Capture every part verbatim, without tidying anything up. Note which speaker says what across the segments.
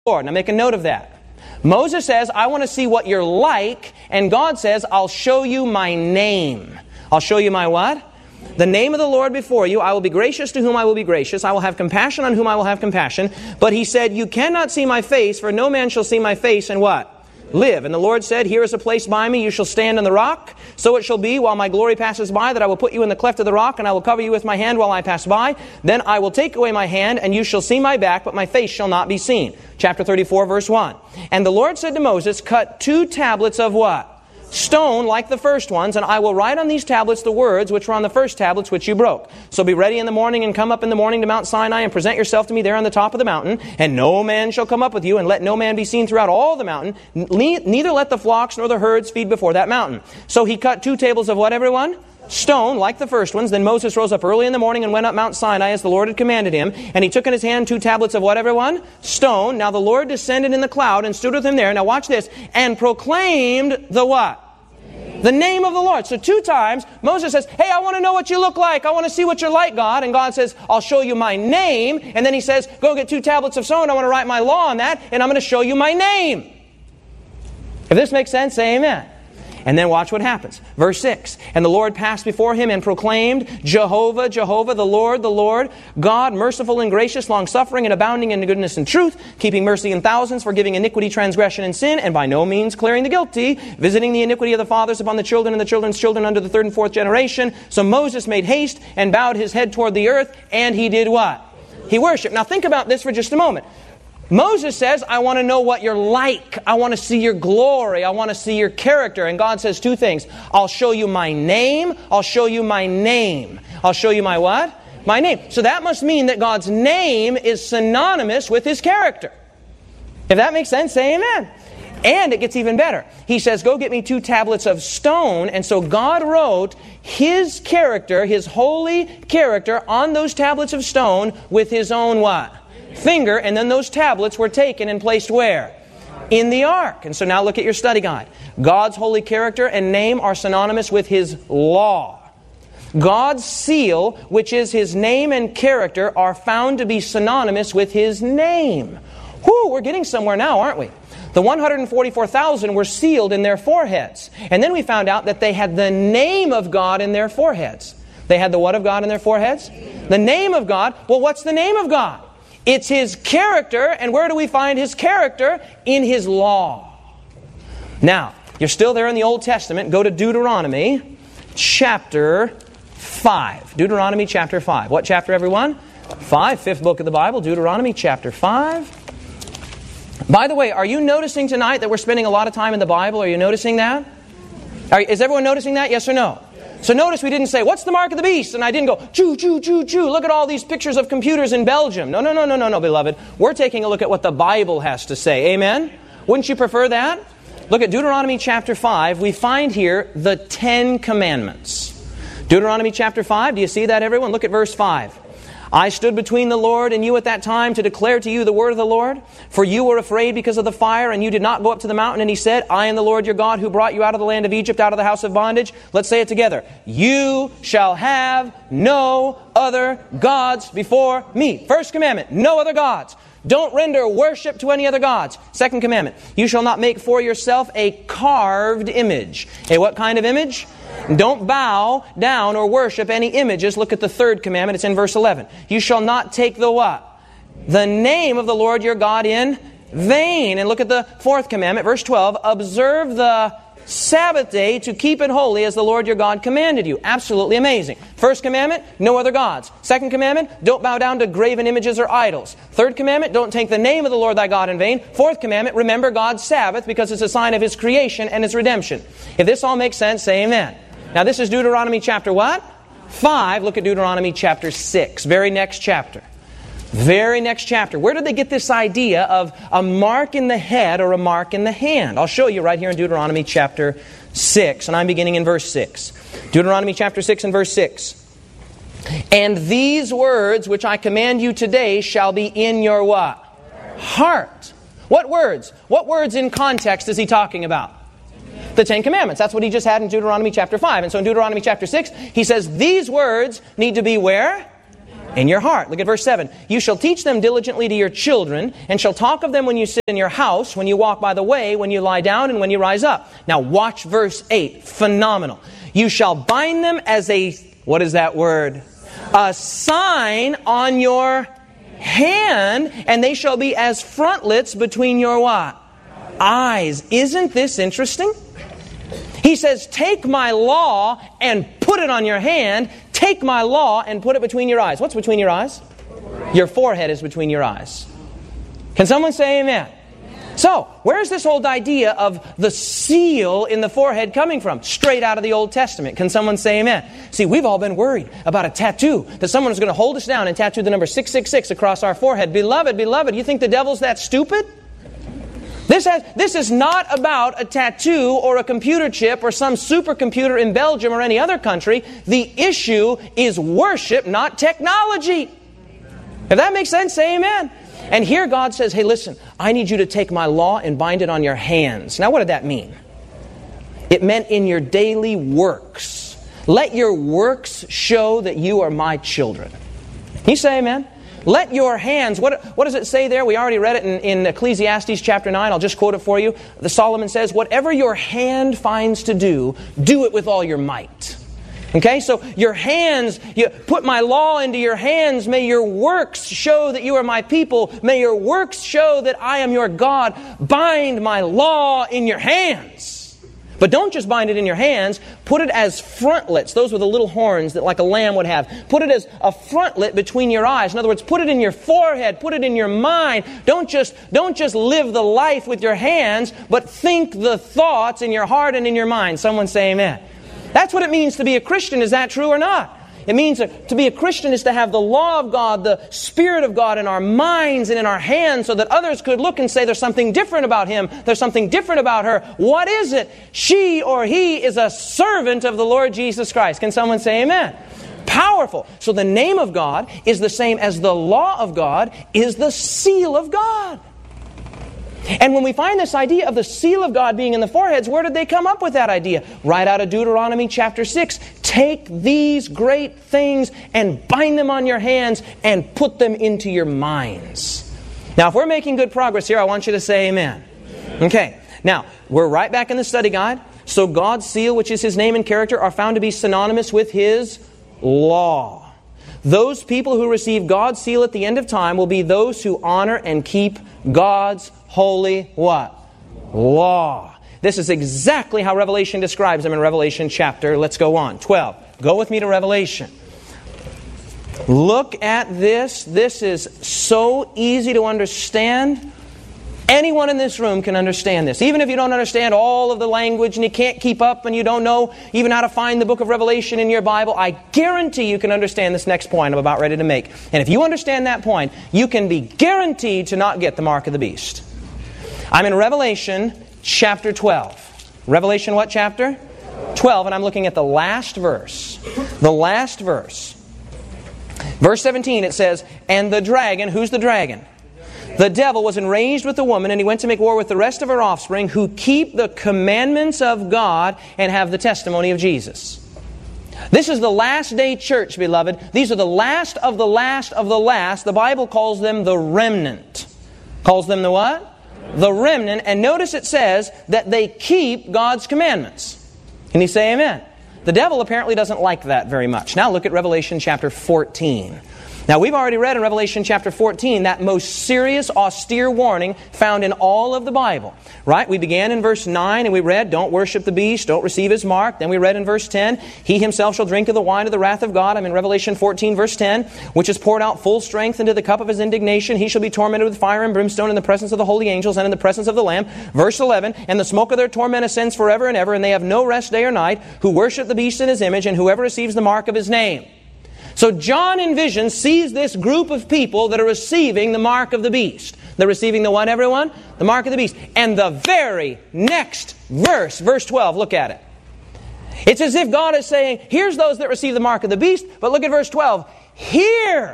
Speaker 1: Lord. Now make a note of that. Moses says, I want to see what you're like. And God says, I'll show you my name. I'll show you my what? The name of the Lord before you. I will be gracious to whom I will be gracious. I will have compassion on whom I will have compassion. But he said, you cannot see my face, for no man shall see my face and what? Live. And the Lord said, here is a place by me, you shall stand on the rock. So it shall be, while my glory passes by, that I will put you in the cleft of the rock, and I will cover you with my hand while I pass by. Then I will take away my hand, and you shall see my back, but my face shall not be seen. Chapter thirty-four, verse one. And the Lord said to Moses, cut two tablets of what? Stone like the first ones, and I will write on these tablets the words which were on the first tablets which you broke. So be ready in the morning, and come up in the morning to Mount Sinai, and present yourself to me there on the top of the mountain. And no man shall come up with you, and let no man be seen throughout all the mountain. Neither let the flocks nor the herds feed before that mountain. So he cut two tables of what, everyone? Stone, like the first ones. Then Moses rose up early in the morning and went up Mount Sinai as the Lord had commanded him. And he took in his hand two tablets of what, everyone? Stone. Now the Lord descended in the cloud and stood with him there. Now watch this. And proclaimed the what? The name of the Lord. So two times, Moses says, hey, I want to know what you look like. I want to see what you're like, God. And God says, I'll show you my name. And then he says, go get two tablets of stone. I want to write my law on that. And I'm going to show you my name. If this makes sense, say amen. And then watch what happens. Verse six. And the Lord passed before him and proclaimed, Jehovah, Jehovah, the Lord, the Lord, God, merciful and gracious, long-suffering and abounding in goodness and truth, keeping mercy in thousands, forgiving iniquity, transgression, and sin, and by no means clearing the guilty, visiting the iniquity of the fathers upon the children and the children's children unto the third and fourth generation. So Moses made haste and bowed his head toward the earth, and he did what? He worshiped. Now think about this for just a moment. Moses says, I want to know what you're like. I want to see your glory. I want to see your character. And God says two things. I'll show you my name. I'll show you my name. I'll show you my what? My name. So that must mean that God's name is synonymous with His character. If that makes sense, say amen. And it gets even better. He says, go get me two tablets of stone. And so God wrote His character, His holy character, on those tablets of stone with His own what? Finger, and then those tablets were taken and placed where? In the ark. And so now look at your study guide. God's holy character and name are synonymous with His law. God's seal, which is His name and character, are found to be synonymous with His name. Whew, we're getting somewhere now, aren't we? The one hundred forty-four thousand were sealed in their foreheads. And then we found out that they had the name of God in their foreheads. They had the what of God in their foreheads? The name of God. Well, what's the name of God? It's His character, and where do we find His character? In His law. Now, you're still there in the Old Testament. Go to Deuteronomy chapter five. Deuteronomy chapter five. What chapter, everyone? five, fifth book of the Bible, Deuteronomy chapter five. By the way, are you noticing tonight that we're spending a lot of time in the Bible? Are you noticing that? Are, is everyone noticing that? Yes or no? So notice we didn't say, what's the mark of the beast? And I didn't go, choo, choo, choo, choo. Look at all these pictures of computers in Belgium. No, no, no, no, no, no, beloved. We're taking a look at what the Bible has to say. Amen? Wouldn't you prefer that? Look at Deuteronomy chapter five. We find here the Ten Commandments. Deuteronomy chapter five. Do you see that, everyone? Look at verse five. I stood between the Lord and you at that time to declare to you the word of the Lord. For you were afraid because of the fire, and you did not go up to the mountain. And He said, I am the Lord your God who brought you out of the land of Egypt, out of the house of bondage. Let's say it together. You shall have no other gods before me. First commandment, no other gods. Don't render worship to any other gods. Second commandment, you shall not make for yourself a carved image. A what kind of image? Don't bow down or worship any images. Look at the third commandment. It's in verse eleven. You shall not take the what? The name of the Lord your God in vain. And look at the fourth commandment, verse twelve. Observe the Sabbath day to keep it holy as the Lord your God commanded you. Absolutely amazing. First commandment, no other gods. Second commandment, don't bow down to graven images or idols. Third commandment, don't take the name of the Lord thy God in vain. Fourth commandment, remember God's Sabbath because it's a sign of His creation and His redemption. If this all makes sense, say amen. Now this is Deuteronomy chapter what? five. Look at Deuteronomy chapter six. Very next chapter. Very next chapter. Where did they get this idea of a mark in the head or a mark in the hand? I'll show you right here in Deuteronomy chapter six. And I'm beginning in verse six. Deuteronomy chapter six and verse six. And these words which I command you today shall be in your what? Heart. What words? What words in context is he talking about? The Ten Commandments. That's what he just had in Deuteronomy chapter five. And so in Deuteronomy chapter six, he says these words need to be where? In your heart. Look at verse seven. You shall teach them diligently to your children, and shall talk of them when you sit in your house, when you walk by the way, when you lie down, and when you rise up. Now watch verse eight. Phenomenal. You shall bind them as a, what is that word? A sign on your hand, and they shall be as frontlets between your what? Eyes. Isn't this interesting? He says, take my law and put it on your hand. Take my law and put it between your eyes. What's between your eyes? Your forehead is between your eyes. Can someone say amen? Amen. So, where's this old idea of the seal in the forehead coming from? Straight out of the Old Testament. Can someone say amen? See, we've all been worried about a tattoo, that someone is going to hold us down and tattoo the number six six six across our forehead. Beloved, beloved, you think the devil's that stupid? This, has, this is not about a tattoo or a computer chip or some supercomputer in Belgium or any other country. The issue is worship, not technology. If that makes sense, say amen. And here God says, hey, listen, I need you to take my law and bind it on your hands. Now, what did that mean? It meant in your daily works. Let your works show that you are my children. Can you say amen? Let your hands, what, what does it say there? We already read it in, in Ecclesiastes chapter nine. I'll just quote it for you. The Solomon says, whatever your hand finds to do, do it with all your might. Okay, so your hands, you put my law into your hands. May your works show that you are my people. May your works show that I am your God. Bind my law in your hands. But don't just bind it in your hands. Put it as frontlets. Those were the little horns that like a lamb would have. Put it as a frontlet between your eyes. In other words, put it in your forehead. Put it in your mind. Don't just, don't just live the life with your hands, but think the thoughts in your heart and in your mind. Someone say amen. That's what it means to be a Christian. Is that true or not? It means to be a Christian is to have the law of God, the Spirit of God in our minds and in our hands so that others could look and say there's something different about him. There's something different about her. What is it? She or he is a servant of the Lord Jesus Christ. Can someone say amen? Powerful. So the name of God is the same as the law of God is the seal of God. And when we find this idea of the seal of God being in the foreheads, where did they come up with that idea? Right out of Deuteronomy chapter six. Take these great things and bind them on your hands and put them into your minds. Now, if we're making good progress here, I want you to say amen. Amen. Okay. Now, we're right back in the study guide. So God's seal, which is His name and character, are found to be synonymous with His law. Those people who receive God's seal at the end of time will be those who honor and keep God's holy what? Law. This is exactly how Revelation describes them in Revelation chapter, let's go on, twelve. Go with me to Revelation. Look at this. This is so easy to understand. Anyone in this room can understand this. Even if you don't understand all of the language and you can't keep up and you don't know even how to find the book of Revelation in your Bible, I guarantee you can understand this next point I'm about ready to make. And if you understand that point, you can be guaranteed to not get the mark of the beast. I'm in Revelation chapter twelve. Revelation what chapter? twelve, and I'm looking at the last verse. The last verse. Verse seventeen, it says, and the dragon, who's the dragon? The devil was enraged with the woman, and he went to make war with the rest of her offspring who keep the commandments of God and have the testimony of Jesus. This is the last day church, beloved. These are the last of the last of the last. The Bible calls them the remnant. Calls them the what? The remnant. And notice it says that they keep God's commandments. Can you say amen? The devil apparently doesn't like that very much. Now look at Revelation chapter fourteen. Now, we've already read in Revelation chapter fourteen that most serious, austere warning found in all of the Bible. Right? We began in verse nine and we read, don't worship the beast, don't receive his mark. Then we read in verse ten, he himself shall drink of the wine of the wrath of God. I'm in Revelation fourteen verse ten, which is poured out full strength into the cup of his indignation. He shall be tormented with fire and brimstone in the presence of the holy angels and in the presence of the Lamb. Verse eleven, and the smoke of their torment ascends forever and ever, and they have no rest day or night, who worship the beast in his image, and whoever receives the mark of his name. So John in vision sees this group of people that are receiving the mark of the beast. They're receiving the what, everyone? The mark of the beast. And the very next verse, verse twelve, look at it. It's as if God is saying, here's those that receive the mark of the beast, but look at verse twelve. Here,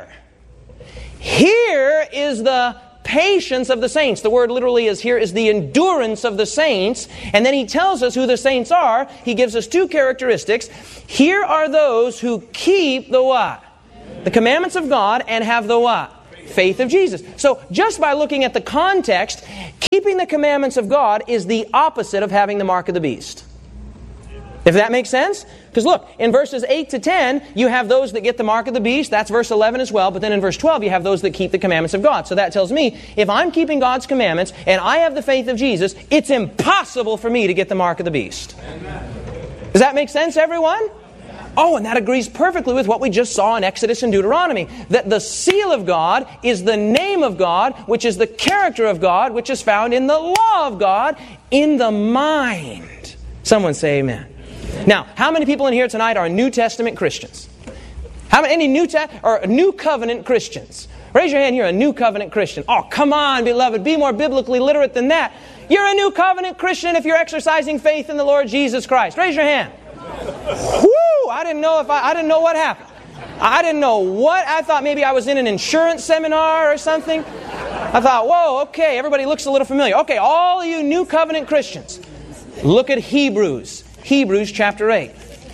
Speaker 1: here is the patience of the saints. The word literally is here is the endurance of the saints. And then he tells us who the saints are. He gives us two characteristics. Here are those who keep the what? The commandments of God and have the what? Faith of Jesus. So just by looking at the context, keeping the commandments of God is the opposite of having the mark of the beast. If that makes sense? Because look, in verses eight to ten, you have those that get the mark of the beast. That's verse eleven as well. But then in verse twelve, you have those that keep the commandments of God. So that tells me, if I'm keeping God's commandments and I have the faith of Jesus, it's impossible for me to get the mark of the beast. Amen. Does that make sense, everyone? Oh, and that agrees perfectly with what we just saw in Exodus and Deuteronomy. That the seal of God is the name of God, which is the character of God, which is found in the law of God, in the mind. Someone say amen. Now, how many people in here tonight are New Testament Christians? How many any New Te- or New Covenant Christians? Raise your hand. You're a New Covenant Christian. Oh, come on, beloved. Be more biblically literate than that. You're a New Covenant Christian if you're exercising faith in the Lord Jesus Christ. Raise your hand. Whoo! I didn't know if I, I didn't know what happened. I didn't know what. I thought maybe I was in an insurance seminar or something. I thought, whoa, okay, everybody looks a little familiar. Okay, all of you New Covenant Christians, look at Hebrews. Hebrews chapter eight.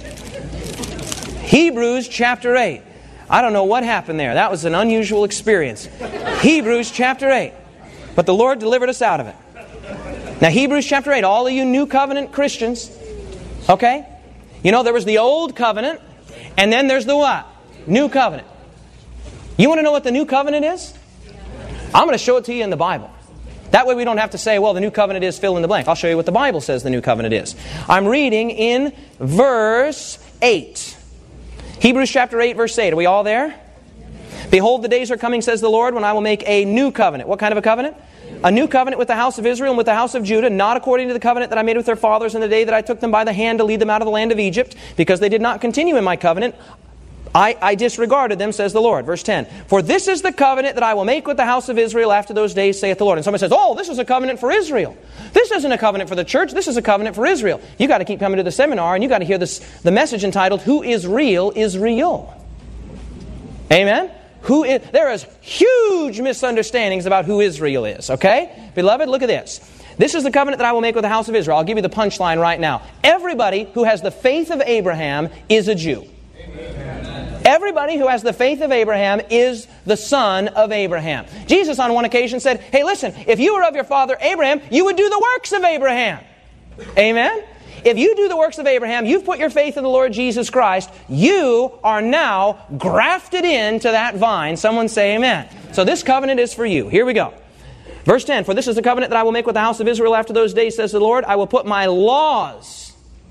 Speaker 1: Hebrews chapter eight. I don't know what happened there. That was an unusual experience. Hebrews chapter eight. But the Lord delivered us out of it. Now, Hebrews chapter eight, all of you New Covenant Christians, okay? You know, there was the Old Covenant, and then there's the what? New Covenant. You want to know what the New Covenant is? I'm going to show it to you in the Bible. That way we don't have to say, well, the New Covenant is fill in the blank. I'll show you what the Bible says the New Covenant is. I'm reading in verse eight. Hebrews chapter eight, verse eight. Are we all there? Behold, the days are coming, says the Lord, when I will make a new covenant. What kind of a covenant? A new covenant with the house of Israel and with the house of Judah, not according to the covenant that I made with their fathers in the day that I took them by the hand to lead them out of the land of Egypt, because they did not continue in my covenant. I, I disregarded them, says the Lord. Verse ten. For this is the covenant that I will make with the house of Israel after those days, saith the Lord. And somebody says, oh, this is a covenant for Israel. This isn't a covenant for the church. This is a covenant for Israel. You've got to keep coming to the seminar and you've got to hear this, the message entitled, Who is Real is Real. Amen? Who is, there is huge misunderstandings about who Israel is. Okay? Beloved, look at this. This is the covenant that I will make with the house of Israel. I'll give you the punchline right now. Everybody who has the faith of Abraham is a Jew. Everybody who has the faith of Abraham is the son of Abraham. Jesus on one occasion said, hey, listen, if you were of your father Abraham, you would do the works of Abraham. Amen? If you do the works of Abraham, you've put your faith in the Lord Jesus Christ, you are now grafted into that vine. Someone say amen. So this covenant is for you. Here we go. Verse ten, for this is the covenant that I will make with the house of Israel after those days, says the Lord. I will put my laws.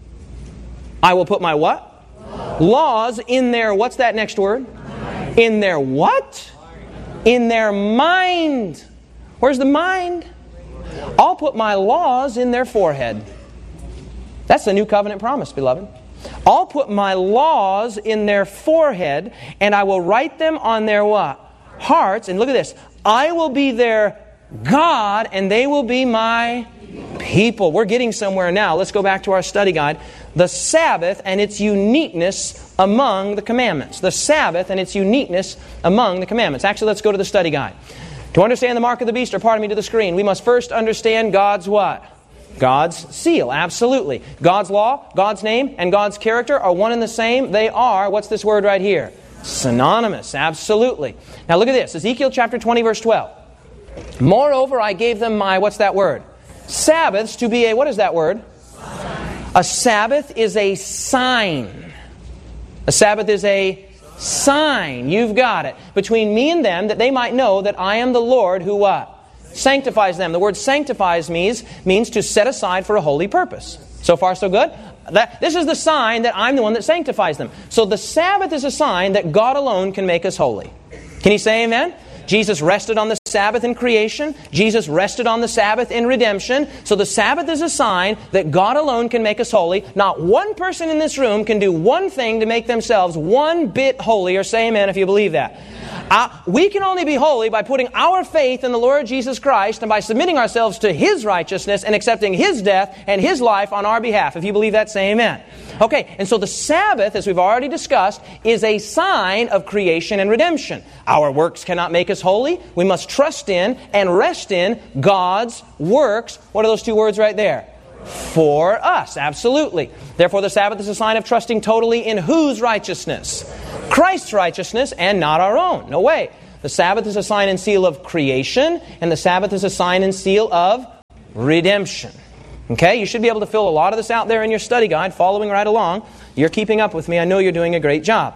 Speaker 1: I will put my what? Laws in their, what's that next word? Mind. In their what? In their mind. Where's the mind? I'll put my laws in their forehead. That's the new covenant promise, beloved. I'll put my laws in their forehead, and I will write them on their what? Hearts. And look at this. I will be their God, and they will be my people. We're getting somewhere now. Let's go back to our study guide. The Sabbath and its uniqueness among the commandments. The Sabbath and its uniqueness among the commandments. Actually, let's go to the study guide. To understand the mark of the beast, or pardon me, to the screen, we must first understand God's what? God's seal. Absolutely. God's law, God's name, and God's character are one and the same. They are, what's this word right here? Synonymous. Absolutely. Now look at this. Ezekiel chapter twenty, verse twelve. Moreover, I gave them my, what's that word? Sabbaths to be a, what is that word? A Sabbath is a sign. A Sabbath is a sign. You've got it. Between me and them, that they might know that I am the Lord who what? Sanctifies them. The word sanctifies means, means to set aside for a holy purpose. So far, so good? That, this is the sign that I'm the one that sanctifies them. So the Sabbath is a sign that God alone can make us holy. Can you say amen? Jesus rested on the Sabbath in creation. Jesus rested on the Sabbath in redemption. So the Sabbath is a sign that God alone can make us holy. Not one person in this room can do one thing to make themselves one bit holy. Or say amen if you believe that. Uh, we can only be holy by putting our faith in the Lord Jesus Christ and by submitting ourselves to His righteousness and accepting His death and His life on our behalf. If you believe that, say amen. Okay, and so the Sabbath, as we've already discussed, is a sign of creation and redemption. Our works cannot make us holy. We must trust in and rest in God's works. What are those two words right there? For us, absolutely. Therefore, the Sabbath is a sign of trusting totally in whose righteousness? Christ's righteousness and not our own. No way. The Sabbath is a sign and seal of creation, and the Sabbath is a sign and seal of redemption. Okay? You should be able to fill a lot of this out there in your study guide, following right along. You're keeping up with me. I know you're doing a great job.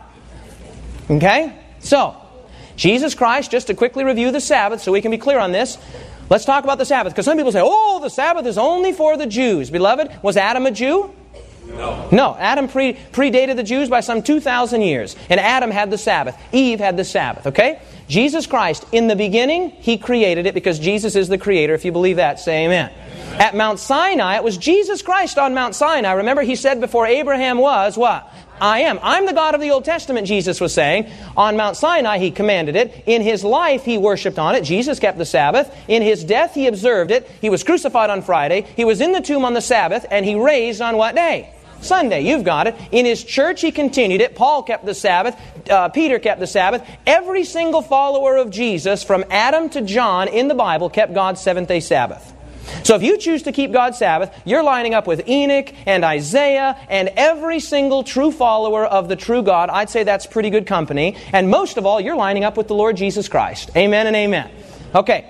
Speaker 1: Okay? So, Jesus Christ, just to quickly review the Sabbath so we can be clear on this, let's talk about the Sabbath. Because some people say, oh, the Sabbath is only for the Jews. Beloved, was Adam a Jew?
Speaker 2: No.
Speaker 1: No. Adam pre- predated the Jews by some two thousand years. And Adam had the Sabbath. Eve had the Sabbath. Okay? Jesus Christ, in the beginning, He created it because Jesus is the Creator. If you believe that, say amen. Amen. At Mount Sinai, it was Jesus Christ on Mount Sinai. Remember, He said before Abraham was, what? I am. I'm the God of the Old Testament, Jesus was saying. On Mount Sinai, He commanded it. In His life, He worshipped on it. Jesus kept the Sabbath. In His death, He observed it. He was crucified on Friday. He was in the tomb on the Sabbath. And He raised on what day? Sunday. You've got it. In His church, He continued it. Paul kept the Sabbath. Uh, Peter kept the Sabbath. Every single follower of Jesus, from Adam to John in the Bible, kept God's seventh-day Sabbath. So if you choose to keep God's Sabbath, you're lining up with Enoch and Isaiah and every single true follower of the true God. I'd say that's pretty good company. And most of all, you're lining up with the Lord Jesus Christ. Amen and amen. Okay.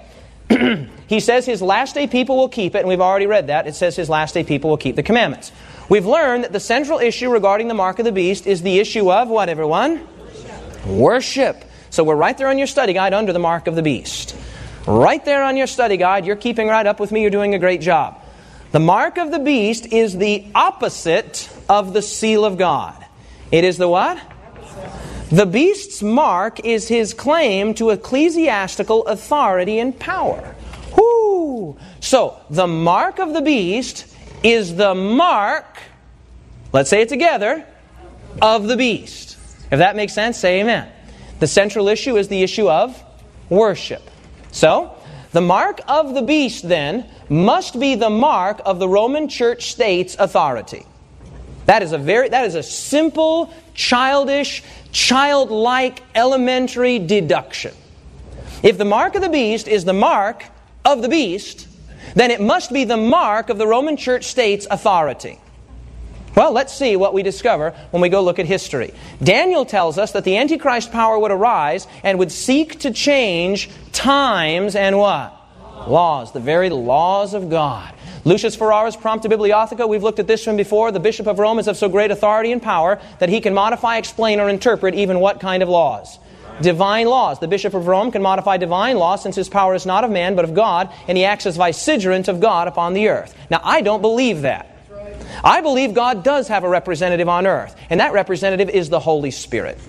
Speaker 1: He says His last day people will keep it, and we've already read that. It says His last day people will keep the commandments. We've learned that the central issue regarding the mark of the beast is the issue of what, everyone? Worship. Worship. So we're right there on your study guide under the mark of the beast. Right there on your study guide. You're keeping right up with me. You're doing a great job. The mark of the beast is the opposite of the seal of God. It is the what? The beast's mark is his claim to ecclesiastical authority and power. Whoo! So, the mark of the beast is the mark, let's say it together, of the beast. If that makes sense, say amen. The central issue is the issue of worship. So, the mark of the beast, then, must be the mark of the Roman Church state's authority. That is a very, that is a simple, childish, childlike, elementary deduction. If the mark of the beast is the mark of the beast, then it must be the mark of the Roman Church state's authority. Well, let's see what we discover when we go look at history. Daniel tells us that the Antichrist power would arise and would seek to change times and what? Laws. The very laws of God. Lucius Ferrara's Prompta Bibliotheca, we've looked at this one before. The Bishop of Rome is of so great authority and power that he can modify, explain, or interpret even what kind of laws? Divine laws. The Bishop of Rome can modify divine law since his power is not of man but of God, and he acts as vicegerent of God upon the earth. Now, I don't believe that. I believe God does have a representative on earth, and that representative is the Holy Spirit.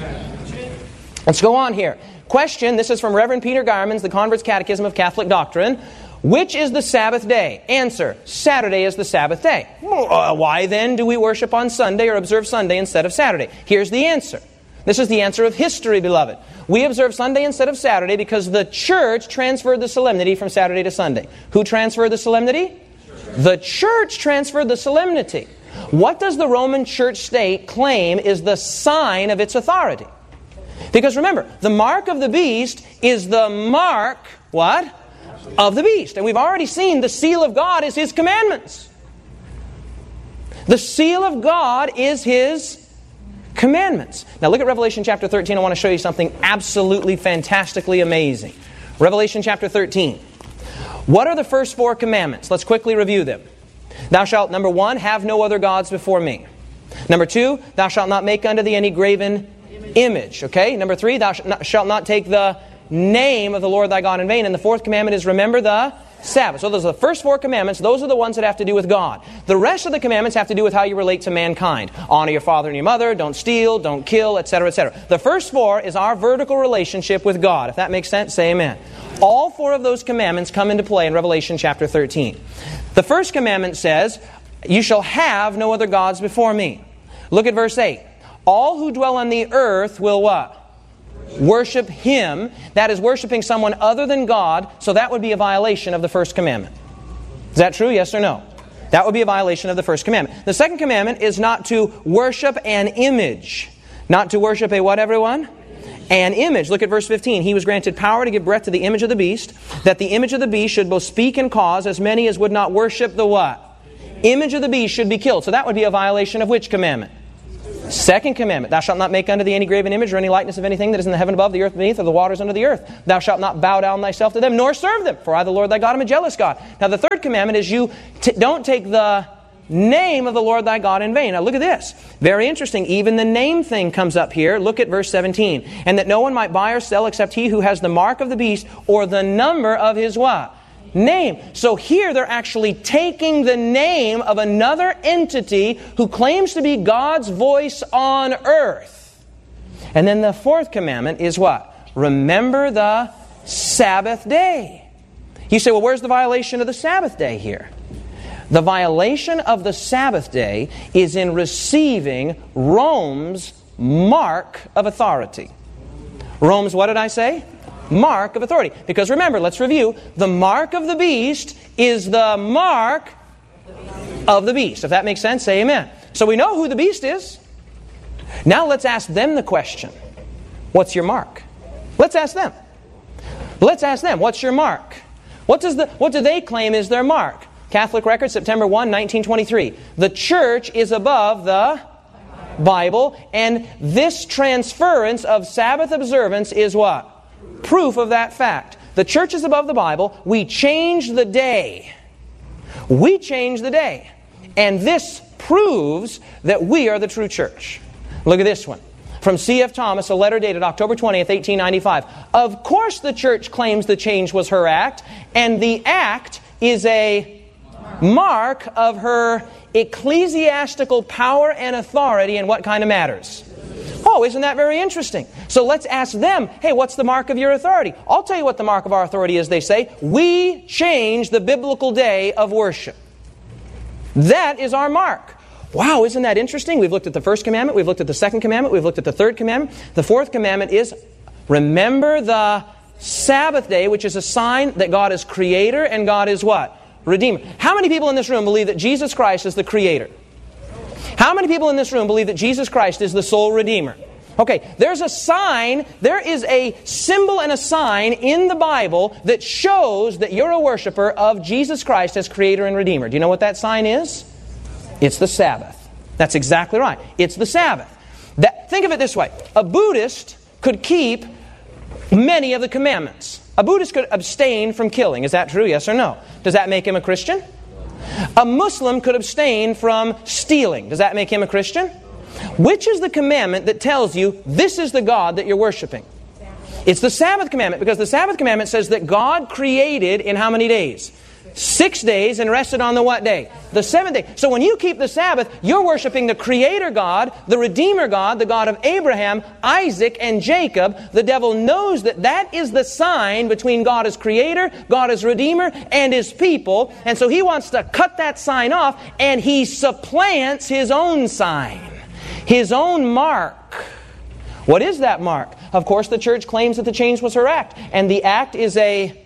Speaker 1: Let's go on here. Question, this is from Reverend Peter Garman's The Convert's Catechism of Catholic Doctrine. Which is the Sabbath day? Answer, Saturday is the Sabbath day. Well, uh, why then do we worship on Sunday or observe Sunday instead of Saturday? Here's the answer. This is the answer of history, beloved. We observe Sunday instead of Saturday because the church transferred the solemnity from Saturday to Sunday. Who transferred the solemnity? The church transferred the solemnity. What does the Roman Church state claim is the sign of its authority? Because remember, the mark of the beast is the mark, what? Of the beast. And we've already seen the seal of God is His commandments. The seal of God is His commandments. Now look at Revelation chapter thirteen. I want to show you something absolutely fantastically amazing. Revelation chapter thirteen. What are the first four commandments? Let's quickly review them. Thou shalt, number one, have no other gods before me. Number two, thou shalt not make unto thee any graven image. Okay? Number three, thou shalt not take the name of the Lord thy God in vain. And the fourth commandment is remember the Sabbath. So those are the first four commandments. Those are the ones that have to do with God. The rest of the commandments have to do with how you relate to mankind. Honor your father and your mother. Don't steal. Don't kill, et cetera, et cetera. The first four is our vertical relationship with God. If that makes sense, say amen. All four of those commandments come into play in Revelation chapter thirteen. The first commandment says, you shall have no other gods before me. Look at verse eight. All who dwell on the earth will what? Worship Him. That is worshiping someone other than God, so that would be a violation of the first commandment. Is that true? Yes or no? That would be a violation of the first commandment. The second commandment is not to worship an image. Not to worship a what, everyone? An image. Look at verse fifteen. He was granted power to give breath to the image of the beast, that the image of the beast should both speak and cause as many as would not worship the what? Image of the beast should be killed. So that would be a violation of which commandment? Second commandment, thou shalt not make unto thee any graven image or any likeness of anything that is in the heaven above, the earth beneath, or the waters under the earth. Thou shalt not bow down thyself to them, nor serve them. For I, the Lord thy God, am a jealous God. Now the third commandment is you t- don't take the name of the Lord thy God in vain. Now look at this. Very interesting. Even the name thing comes up here. Look at verse seventeen. And that no one might buy or sell except he who has the mark of the beast or the number of his what? Name. So here they're actually taking the name of another entity who claims to be God's voice on earth. And then the fourth commandment is what? Remember the Sabbath day. You say, well, where's the violation of the Sabbath day here? The violation of the Sabbath day is in receiving Rome's mark of authority. Rome's, what did I say? Mark of authority. Because remember, let's review. The mark of the beast is the mark of the beast. If that makes sense, say amen. So we know who the beast is. Now let's ask them the question. What's your mark? Let's ask them. Let's ask them. What's your mark? What does the what do they claim is their mark? Catholic Record, September first, nineteen twenty-three. The church is above the Bible, and this transference of Sabbath observance is what? Proof of that fact. The church is above the Bible. We change the day. We change the day. And this proves that we are the true church. Look at this one. From C F Thomas, a letter dated October twentieth, eighteen ninety-five. Of course the church claims the change was her act, and the act is a mark of her ecclesiastical power and authority in what kind of matters? Oh, isn't that very interesting? So let's ask them, hey, what's the mark of your authority? I'll tell you what the mark of our authority is, they say. We change the biblical day of worship. That is our mark. Wow, isn't that interesting? We've looked at the first commandment, we've looked at the second commandment, we've looked at the third commandment. The fourth commandment is, remember the Sabbath day, which is a sign that God is creator and God is what? Redeemer. How many people in this room believe that Jesus Christ is the creator? How many people in this room believe that Jesus Christ is the sole Redeemer? Okay, there's a sign, there is a symbol and a sign in the Bible that shows that you're a worshiper of Jesus Christ as Creator and Redeemer. Do you know what that sign is? It's the Sabbath. That's exactly right. It's the Sabbath. That, think of it this way. A Buddhist could keep many of the commandments. A Buddhist could abstain from killing. Is that true? Yes or no? Does that make him a Christian? A Muslim could abstain from stealing. Does that make him a Christian? Which is the commandment that tells you this is the God that you're worshiping? It's the Sabbath commandment, because the Sabbath commandment says that God created in how many days? Six days and rested on the what day? The seventh day. So when you keep the Sabbath, you're worshiping the Creator God, the Redeemer God, the God of Abraham, Isaac, and Jacob. The devil knows that that is the sign between God as Creator, God as Redeemer, and His people. And so he wants to cut that sign off, and he supplants his own sign, his own mark. What is that mark? Of course, the church claims that the change was her act. And the act is a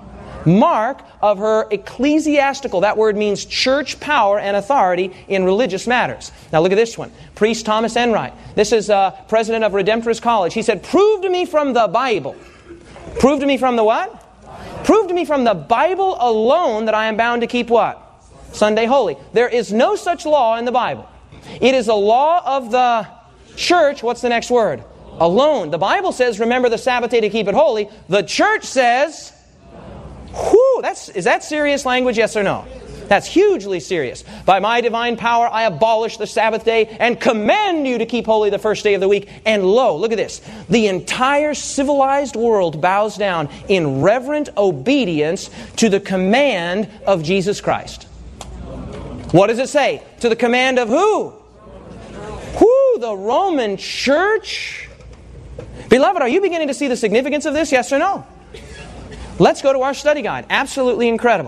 Speaker 1: mark of her ecclesiastical. That word means church power and authority in religious matters. Now look at this one. Priest Thomas Enright. This is uh, president of Redemptorist College. He said, prove to me from the Bible. Prove to me from the what? Prove to me from the Bible alone that I am bound to keep what? Sunday holy. There is no such law in the Bible. It is a law of the church. What's the next word? Alone. The Bible says, remember the Sabbath day to keep it holy. The church says, whew, that's, is that serious language, yes or no? That's hugely serious. By my divine power I abolish the Sabbath day and command you to keep holy the first day of the week. And lo, look at this. The entire civilized world bows down in reverent obedience to the command of Jesus Christ. What does it say? To the command of who? Who? The Roman Church? Beloved, are you beginning to see the significance of this, yes or no? Let's go to our study guide. Absolutely incredible.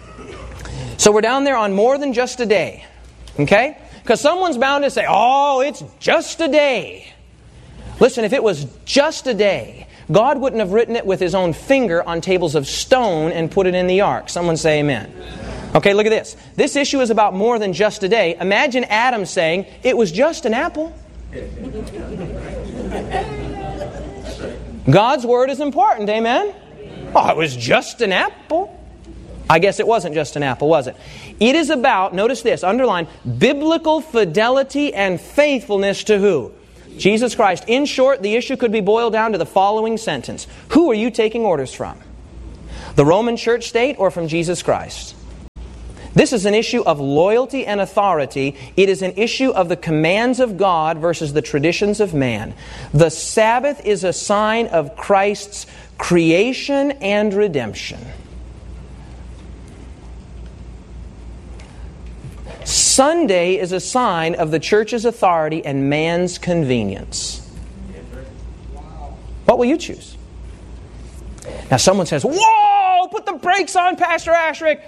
Speaker 1: So we're down there on more than just a day. Okay? Because someone's bound to say, oh, it's just a day. Listen, if it was just a day, God wouldn't have written it with His own finger on tables of stone and put it in the ark. Someone say amen. Okay, look at this. This issue is about more than just a day. Imagine Adam saying, it was just an apple. God's Word is important, amen? Oh, it was just an apple. I guess it wasn't just an apple, was it? It is about, notice this, underline, biblical fidelity and faithfulness to who? Jesus Christ. In short, the issue could be boiled down to the following sentence. Who are you taking orders from? The Roman church state or from Jesus Christ? This is an issue of loyalty and authority. It is an issue of the commands of God versus the traditions of man. The Sabbath is a sign of Christ's creation and redemption. Sunday is a sign of the church's authority and man's convenience. What will you choose? Now someone says, whoa, put the brakes on, Pastor Ashrick.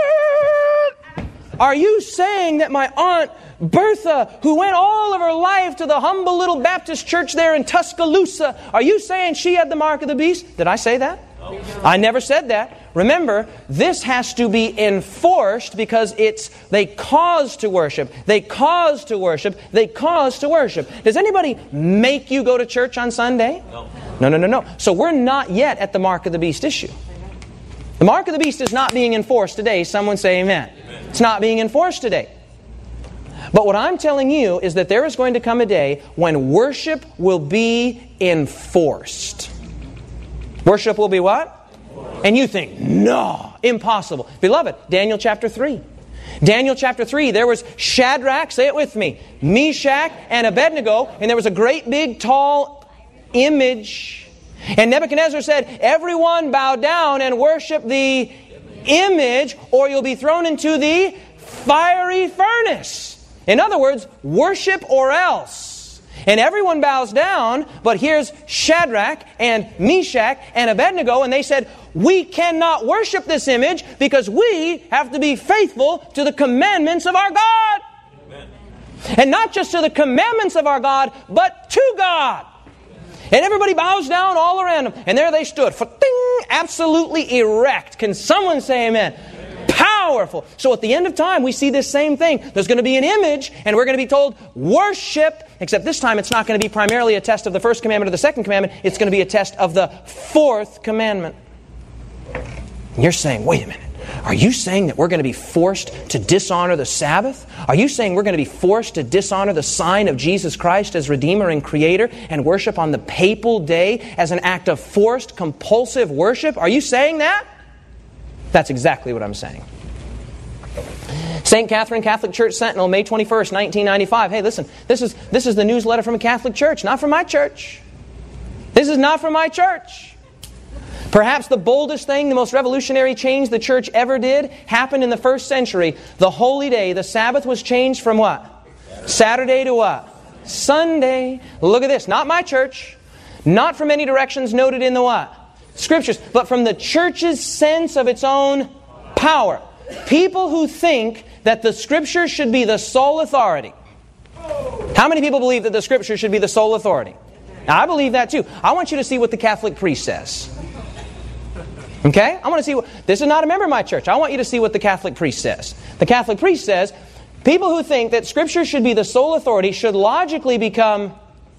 Speaker 1: Are you saying that my Aunt Bertha, who went all of her life to the humble little Baptist church there in Tuscaloosa, are you saying she had the mark of the beast? Did I say that? No. I never said that. Remember, this has to be enforced because it's they cause to worship. They cause to worship. They cause to worship. Does anybody make you go to church on Sunday? No. No, no, no, no. So we're not yet at the mark of the beast issue. The mark of the beast is not being enforced today. Someone say amen. Amen. It's not being enforced today. But what I'm telling you is that there is going to come a day when worship will be enforced. Worship will be what? And you think, no, impossible. Beloved, Daniel chapter three. Daniel chapter three, there was Shadrach, say it with me, Meshach and Abednego, and there was a great big tall image. And Nebuchadnezzar said, everyone bow down and worship the image, or you'll be thrown into the fiery furnace. In other words, worship or else. And everyone bows down, but here's Shadrach and Meshach and Abednego, and they said, we cannot worship this image because we have to be faithful to the commandments of our God. Amen. And not just to the commandments of our God, but to God. And everybody bows down all around them. And there they stood, ding, absolutely erect. Can someone say amen? Amen? Powerful. So at the end of time, we see this same thing. There's going to be an image, and we're going to be told, worship. Except this time, it's not going to be primarily a test of the first commandment or the second commandment. It's going to be a test of the fourth commandment. And you're saying, wait a minute. Are you saying that we're going to be forced to dishonor the Sabbath? Are you saying we're going to be forced to dishonor the sign of Jesus Christ as Redeemer and Creator and worship on the papal day as an act of forced, compulsive worship? Are you saying that? That's exactly what I'm saying. Saint Catherine Catholic Church Sentinel, May twenty-first, nineteen ninety-five. Hey, listen, this is, this is the newsletter from a Catholic church, not from my church. This is not from my church. Perhaps the boldest thing, the most revolutionary change the church ever did happened in the first century. The holy day, the Sabbath, was changed from what? Saturday to what? Sunday. Look at this. Not my church. Not from any directions noted in the what? Scriptures. But from the church's sense of its own power. People who think that the Scripture should be the sole authority. How many people believe that the Scripture should be the sole authority? Now, I believe that too. I want you to see what the Catholic priest says. Okay? I want to see what... This is not a member of my church. I want you to see what the Catholic priest says. The Catholic priest says, people who think that Scripture should be the sole authority should logically become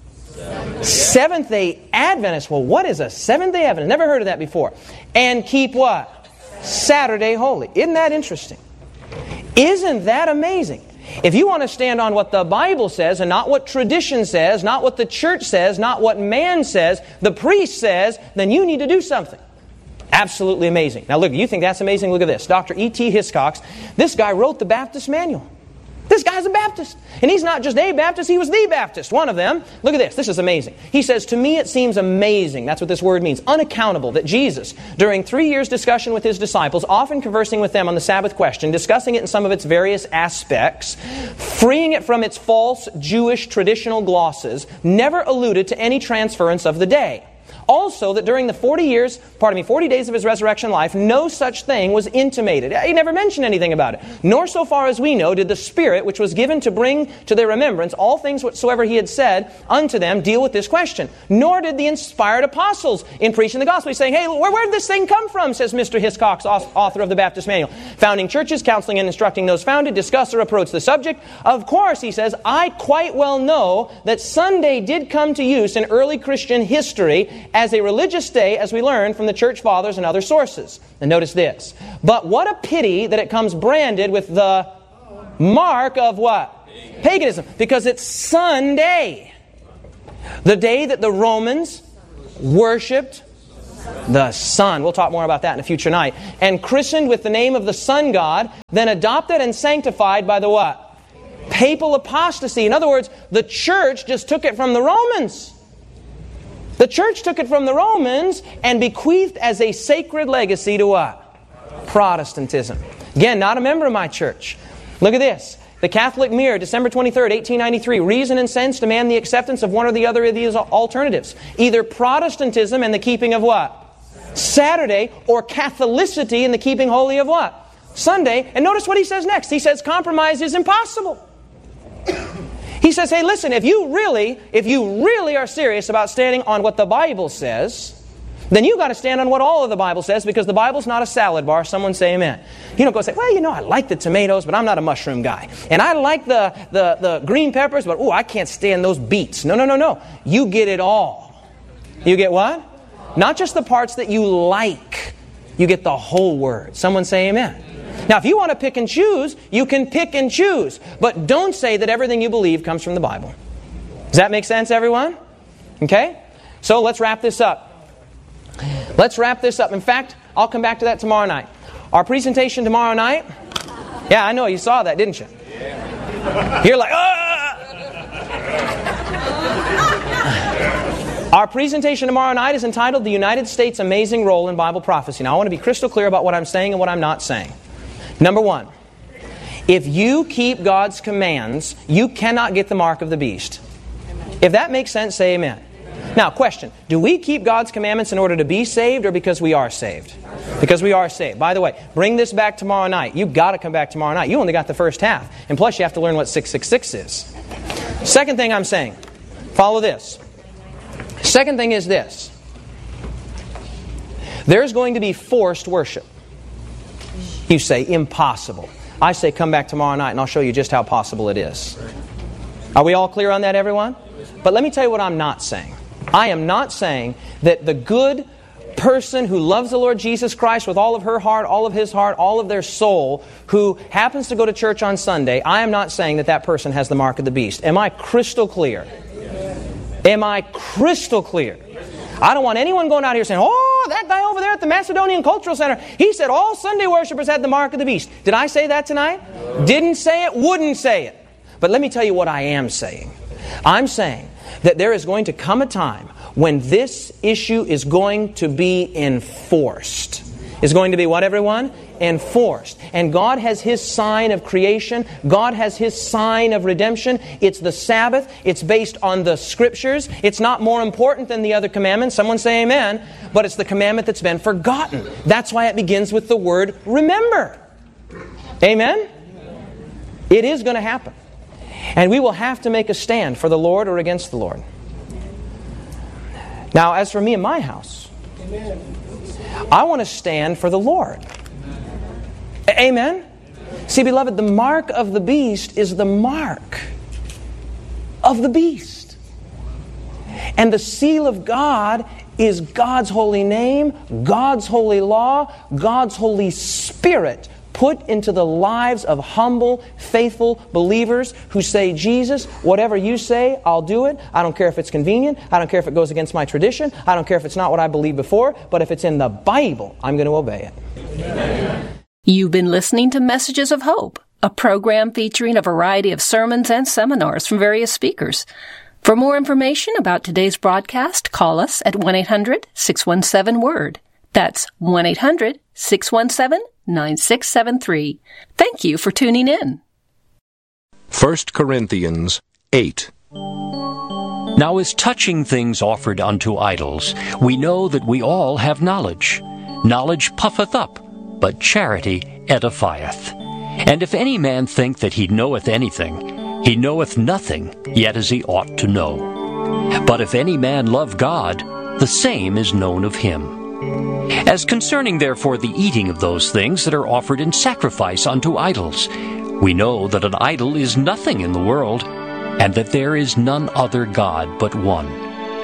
Speaker 1: Seventh-day Adventists. Well, what is a Seventh-day Adventist? Never heard of that before. And keep what? Saturday holy. Isn't that interesting? Isn't that amazing? If you want to stand on what the Bible says and not what tradition says, not what the church says, not what man says, the priest says, then you need to do something. Absolutely amazing. Now look, you think that's amazing? Look at this. Doctor E T Hiscox, this guy wrote the Baptist Manual. This guy's a Baptist. And he's not just a Baptist, he was the Baptist, one of them. Look at this. This is amazing. He says, to me it seems amazing, that's what this word means, unaccountable, that Jesus, during three years' discussion with His disciples, often conversing with them on the Sabbath question, discussing it in some of its various aspects, freeing it from its false Jewish traditional glosses, never alluded to any transference of the day. Also, that during the forty years, pardon me, forty days of His resurrection life, no such thing was intimated. He never mentioned anything about it. Nor, so far as we know, did the Spirit, which was given to bring to their remembrance all things whatsoever He had said unto them, deal with this question. Nor did the inspired apostles in preaching the gospel. He's saying, hey, where, where did this thing come from, says Mister Hiscox, author of the Baptist Manual. Founding churches, counseling and instructing those founded, discuss or approach the subject. Of course, he says, I quite well know that Sunday did come to use in early Christian history as a religious day, as we learn from the church fathers and other sources. And notice this. But what a pity that it comes branded with the mark of what? Paganism. Because it's Sunday. The day that the Romans worshipped the sun. We'll talk more about that in a future night. And christened with the name of the sun god, then adopted and sanctified by the what? Papal apostasy. In other words, the church just took it from the Romans. The church took it from the Romans and bequeathed as a sacred legacy to what? Protestantism. Again, not a member of my church. Look at this. The Catholic Mirror, December twenty-third, eighteen ninety-three. Reason and sense demand the acceptance of one or the other of these alternatives. Either Protestantism and the keeping of what? Saturday, or Catholicity and the keeping holy of what? Sunday. And notice what he says next. He says compromise is impossible. He says, hey, listen, if you really, if you really are serious about standing on what the Bible says, then you got to stand on what all of the Bible says, because the Bible's not a salad bar. Someone say amen. You don't go say, well, you know, I like the tomatoes, but I'm not a mushroom guy. And I like the, the, the green peppers, but oh, I can't stand those beets. No, no, no, no. You get it all. You get what? Not just the parts that you like. You get the whole Word. Someone say amen. Now, if you want to pick and choose, you can pick and choose. But don't say that everything you believe comes from the Bible. Does that make sense, everyone? Okay? So let's wrap this up. Let's wrap this up. In fact, I'll come back to that tomorrow night. Our presentation tomorrow night. Yeah, I know. You saw that, didn't you? You're like, ah! Our presentation tomorrow night is entitled The United States' Amazing Role in Bible Prophecy. Now, I want to be crystal clear about what I'm saying and what I'm not saying. Number one, if you keep God's commands, you cannot get the mark of the beast. If that makes sense, say amen. Now, question, do we keep God's commandments in order to be saved or because we are saved? Because we are saved. By the way, bring this back tomorrow night. You've got to come back tomorrow night. You only got the first half. And plus, you have to learn what six six six is. Second thing I'm saying, follow this. Second thing is this. There's going to be forced worship. You say, impossible. I say, come back tomorrow night and I'll show you just how possible it is. Are we all clear on that, everyone? But let me tell you what I'm not saying. I am not saying that the good person who loves the Lord Jesus Christ with all of her heart, all of his heart, all of their soul, who happens to go to church on Sunday, I am not saying that that person has the mark of the beast. Am I crystal clear? Am I crystal clear? I don't want anyone going out here saying, oh, that guy over there at the Macedonian Cultural Center, he said all Sunday worshipers had the mark of the beast. Did I say that tonight? No. Didn't say it, wouldn't say it. But let me tell you what I am saying. I'm saying that there is going to come a time when this issue is going to be enforced. Is going to be what, everyone? Enforced. And God has His sign of creation. God has His sign of redemption. It's the Sabbath. It's based on the Scriptures. It's not more important than the other commandments. Someone say amen. But it's the commandment that's been forgotten. That's why it begins with the word remember. Amen? It is going to happen. And we will have to make a stand for the Lord or against the Lord. Now, as for me and my house, I want to stand for the Lord. Amen? See, beloved, the mark of the beast is the mark of the beast. And the seal of God is God's holy name, God's holy law, God's Holy Spirit put into the lives of humble, faithful believers who say, Jesus, whatever you say, I'll do it. I don't care if it's convenient. I don't care if it goes against my tradition. I don't care if it's not what I believed before. But if it's in the Bible, I'm going to obey it. Amen.
Speaker 2: You've been listening to Messages of Hope, a program featuring a variety of sermons and seminars from various speakers. For more information about today's broadcast, call us at one eight hundred six one seven word. That's one eight hundred six one seven nine six seven three. Thank you for tuning in.
Speaker 3: First Corinthians eight.
Speaker 4: Now as touching things offered unto idols, we know that we all have knowledge. Knowledge puffeth up, but charity edifieth. And if any man think that he knoweth anything, he knoweth nothing, yet as he ought to know. But if any man love God, the same is known of him. As concerning therefore the eating of those things that are offered in sacrifice unto idols, we know that an idol is nothing in the world, and that there is none other God but one.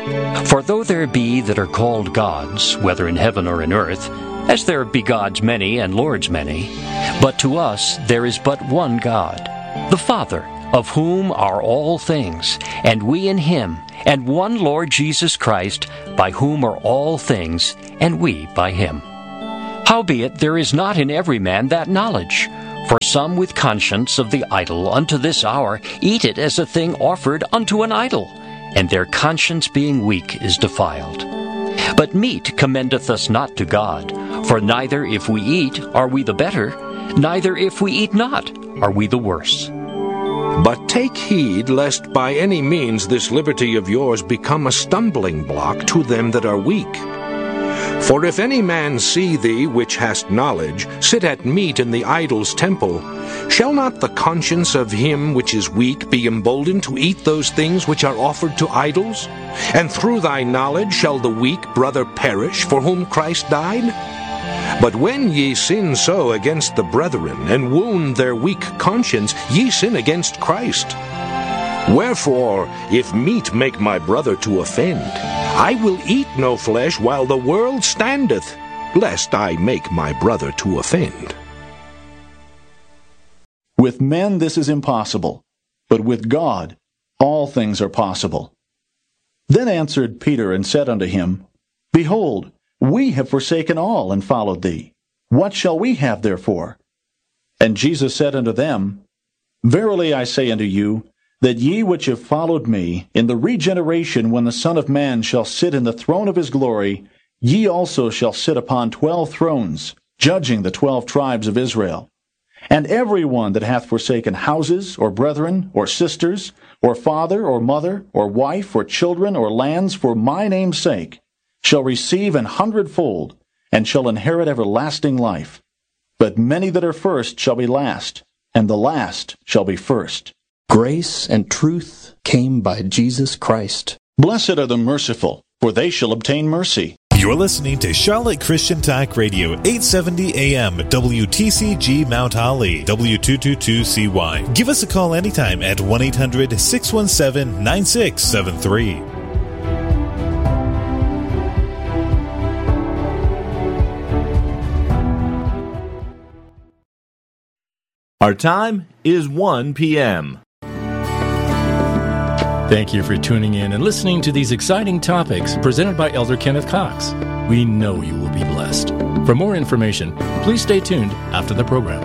Speaker 4: For though there be that are called gods, whether in heaven or in earth, as there be gods many and lords many, but to us there is but one God, the Father, of whom are all things, and we in him, and one Lord Jesus Christ, by whom are all things, and we by him. Howbeit there is not in every man that knowledge. For some with conscience of the idol unto this hour eat it as a thing offered unto an idol, and their conscience being weak is defiled. But meat commendeth us not to God, for neither if we eat are we the better, neither if we eat not are we the worse.
Speaker 3: But take heed lest by any means this liberty of yours become a stumbling block to them that are weak. For if any man see thee, which hast knowledge, sit at meat in the idol's temple, shall not the conscience of him which is weak be emboldened to eat those things which are offered to idols? And through thy knowledge shall the weak brother perish, for whom Christ died? But when ye sin so against the brethren, and wound their weak conscience, ye sin against Christ. Wherefore, if meat make my brother to offend, I will eat no flesh while the world standeth, lest I make my brother to offend.
Speaker 5: With men this is impossible, but with God all things are possible. Then answered Peter and said unto him, Behold, we have forsaken all and followed thee. What shall we have therefore? And Jesus said unto them, Verily I say unto you, that ye which have followed me, in the regeneration when the Son of Man shall sit in the throne of his glory, ye also shall sit upon twelve thrones, judging the twelve tribes of Israel. And every one that hath forsaken houses, or brethren, or sisters, or father, or mother, or wife, or children, or lands, for my name's sake, shall receive an hundredfold, and shall inherit everlasting life. But many that are first shall be last, and the last shall be first.
Speaker 6: Grace and truth came by Jesus Christ.
Speaker 5: Blessed are the merciful, for they shall obtain mercy.
Speaker 7: You're listening to Charlotte Christian Talk Radio, eight seventy A M, W T C G Mount Holly, W two twenty-two C Y. Give us a call anytime at one eight hundred six one seven nine six seven three.
Speaker 8: Our time is one p m
Speaker 9: Thank you for tuning in and listening to these exciting topics presented by Elder Kenneth Cox. We know you will be blessed. For more information, please stay tuned after the program.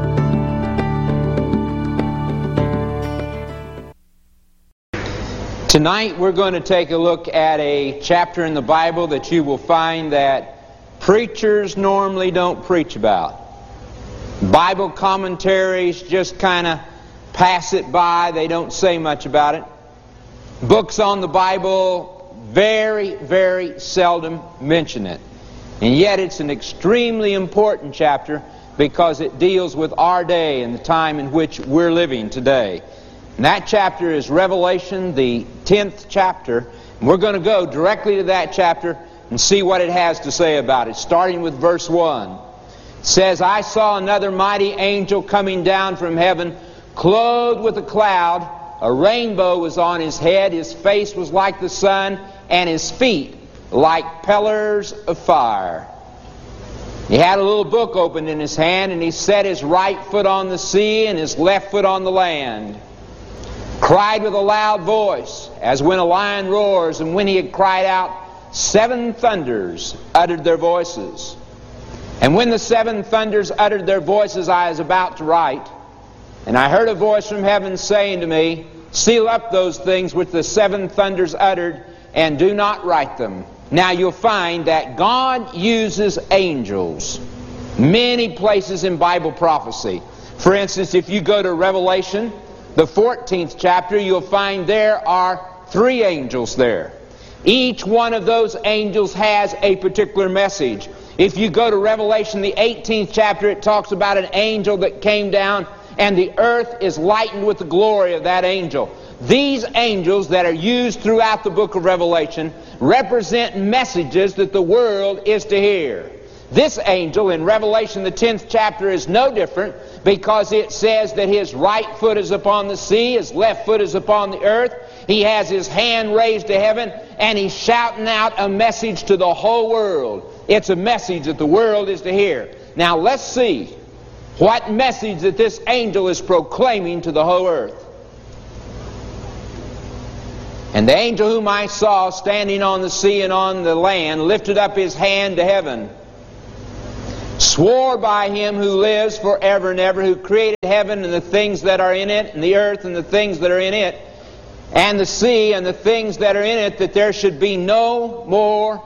Speaker 10: Tonight we're going to take a look at a chapter in the Bible that you will find that preachers normally don't preach about. Bible commentaries just kind of pass it by. They don't say much about it. Books on the Bible very, very seldom mention it. And yet it's an extremely important chapter because it deals with our day and the time in which we're living today. And that chapter is Revelation, the tenth chapter. And we're going to go directly to that chapter and see what it has to say about it, starting with verse one. It says, I saw another mighty angel coming down from heaven, clothed with a cloud. A rainbow was on his head, his face was like the sun, and his feet like pillars of fire. He had a little book opened in his hand, and he set his right foot on the sea and his left foot on the land. Cried with a loud voice, as when a lion roars, and when he had cried out, seven thunders uttered their voices. And when the seven thunders uttered their voices, I was about to write. And I heard a voice from heaven saying to me, seal up those things which the seven thunders uttered, and do not write them. Now you'll find that God uses angels many places in Bible prophecy. For instance, if you go to Revelation, the fourteenth chapter, you'll find there are three angels there. Each one of those angels has a particular message. If you go to Revelation, the eighteenth chapter, it talks about an angel that came down, and the earth is lightened with the glory of that angel. These angels that are used throughout the book of Revelation represent messages that the world is to hear. This angel in Revelation, the tenth chapter, is no different because it says that his right foot is upon the sea, his left foot is upon the earth. He has his hand raised to heaven, and he's shouting out a message to the whole world. It's a message that the world is to hear. Now let's see what message that this angel is proclaiming to the whole earth. And the angel whom I saw standing on the sea and on the land lifted up his hand to heaven, swore by him who lives forever and ever, who created heaven and the things that are in it, and the earth and the things that are in it, and the sea and the things that are in it, that there should be no more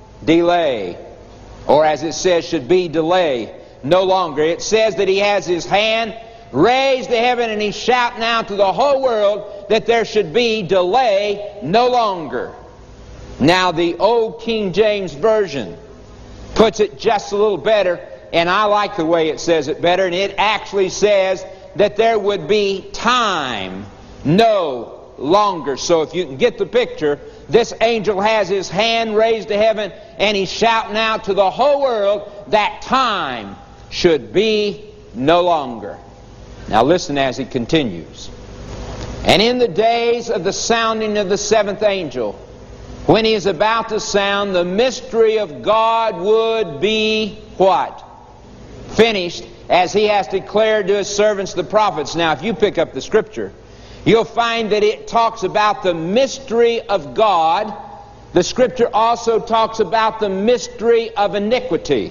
Speaker 10: delay. Or as it says, should be delay no longer. It says that he has his hand raised to heaven, and he's shouting out to the whole world that there should be delay no longer. Now the old King James Version puts it just a little better, and I like the way it says it better, and it actually says that there would be time no longer. So if you can get the picture, this angel has his hand raised to heaven, and he's shouting out to the whole world that time should be no longer. Now listen as he continues. And in the days of the sounding of the seventh angel, when he is about to sound, the mystery of God would be what? Finished, as he has declared to his servants the prophets. Now if you pick up the scripture, you'll find that it talks about the mystery of God. The scripture also talks about the mystery of iniquity.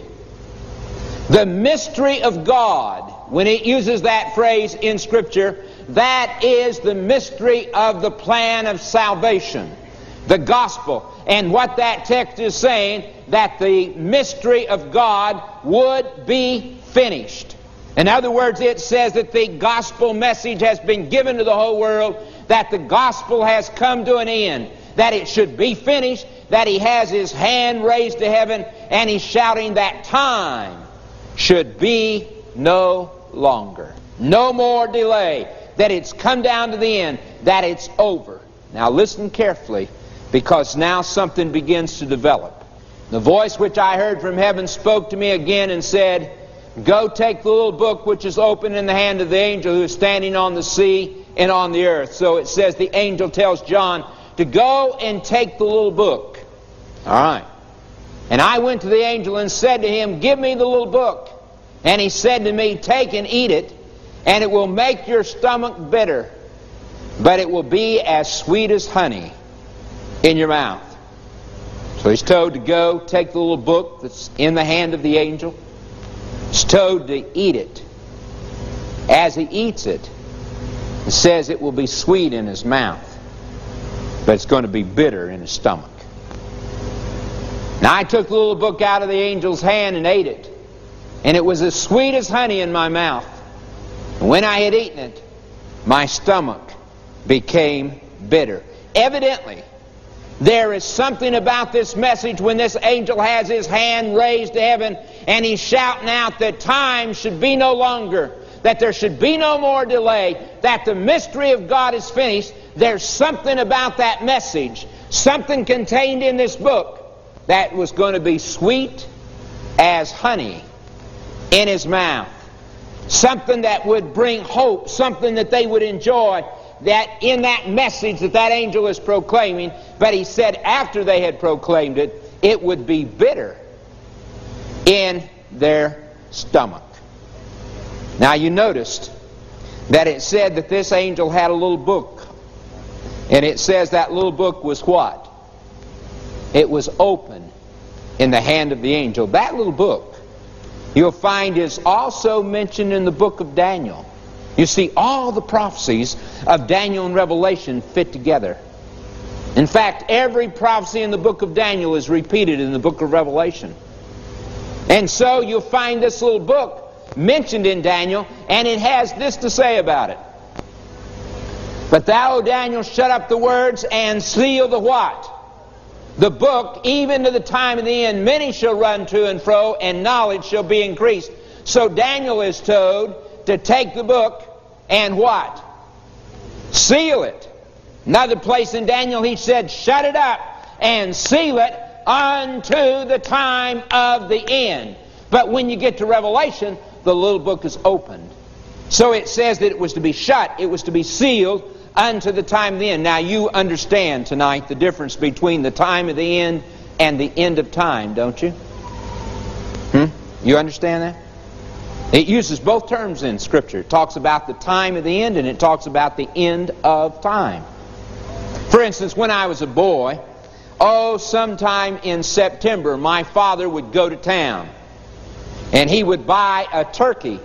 Speaker 10: The mystery of God, when it uses that phrase in scripture, that is the mystery of the plan of salvation, the gospel. And what that text is saying, that the mystery of God would be finished. In other words, it says that the gospel message has been given to the whole world, that the gospel has come to an end, that it should be finished, that he has his hand raised to heaven, and he's shouting that time should be no longer. No more delay. That it's come down to the end. That it's over. Now listen carefully, because now something begins to develop. The voice which I heard from heaven spoke to me again and said, go take the little book which is open in the hand of the angel who is standing on the sea and on the earth. So it says the angel tells John to go and take the little book. All right. And I went to the angel and said to him, give me the little book. And he said to me, take and eat it, and it will make your stomach bitter, but it will be as sweet as honey in your mouth. So he's told to go take the little book that's in the hand of the angel. He's told to eat it. As he eats it, it says it will be sweet in his mouth, but it's going to be bitter in his stomach. Now I took the little book out of the angel's hand and ate it, and it was as sweet as honey in my mouth. And when I had eaten it, my stomach became bitter. Evidently, there is something about this message when this angel has his hand raised to heaven and he's shouting out that time should be no longer, that there should be no more delay, that the mystery of God is finished. There's something about that message, something contained in this book that was going to be sweet as honey in his mouth. Something that would bring hope, something that they would enjoy, that in that message that that angel is proclaiming. But he said after they had proclaimed it, it would be bitter in their stomach. Now you noticed that it said that this angel had a little book. And it says that little book was what? It was open in the hand of the angel. That little book, you'll find, is also mentioned in the book of Daniel. You see, all the prophecies of Daniel and Revelation fit together. In fact, every prophecy in the book of Daniel is repeated in the book of Revelation. And so you'll find this little book mentioned in Daniel, and it has this to say about it. But thou, O Daniel, shut up the words and seal the what? The book, even to the time of the end. Many shall run to and fro, and knowledge shall be increased. So Daniel is told to take the book and what? Seal it. Another place in Daniel he said, shut it up and seal it unto the time of the end. But when you get to Revelation, the little book is opened. So it says that it was to be shut, it was to be sealed unto the time of the end. Now you understand tonight the difference between the time of the end and the end of time, don't you? Hmm? You understand that? It uses both terms in Scripture. It talks about the time of the end and it talks about the end of time. For instance, when I was a boy, oh, sometime in September, my father would go to town and he would buy a turkey.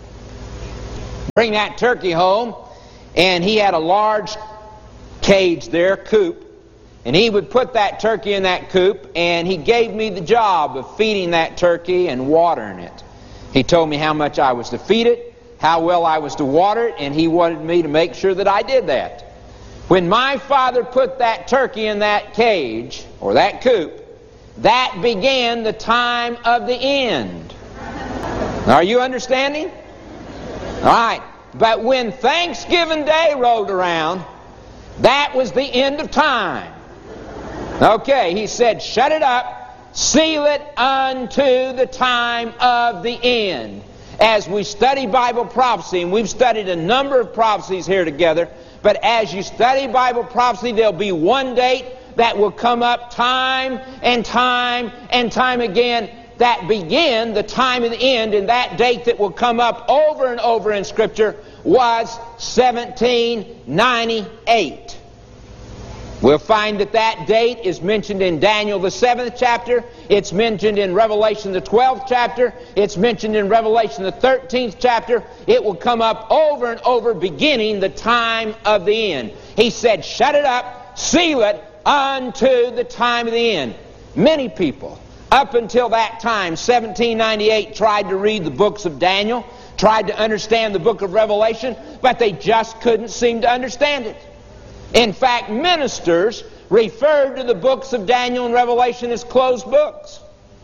Speaker 10: Bring that turkey home, and he had a large cage there, coop, and he would put that turkey in that coop, and he gave me the job of feeding that turkey and watering it. He told me how much I was to feed it, how well I was to water it, and he wanted me to make sure that I did that. When my father put that turkey in that cage, or that coop, that began the time of the end. Are you understanding? All right. But when Thanksgiving Day rolled around, that was the end of time. Okay, he said, shut it up, seal it unto the time of the end. As we study Bible prophecy, and we've studied a number of prophecies here together, but as you study Bible prophecy, there'll be one date that will come up time and time and time again that begin the time of the end, and that date that will come up over and over in Scripture was seventeen ninety-eight. We'll find that that date is mentioned in Daniel the seventh chapter, it's mentioned in Revelation the twelfth chapter, it's mentioned in Revelation the thirteenth chapter. It will come up over and over beginning the time of the end. He said, shut it up, seal it unto the time of the end. Many people up until that time, seventeen ninety-eight, tried to read the books of Daniel, tried to understand the book of Revelation, but they just couldn't seem to understand it. In fact, ministers referred to the books of Daniel and Revelation as closed books.